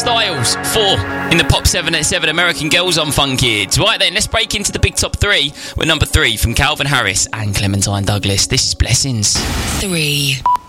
Styles, 4 in the Pop 7 at 7. American Girls on Fun Kids. Right then, let's break into the big top 3 with number 3 from Calvin Harris and Clementine Douglas. This is Blessings. 3.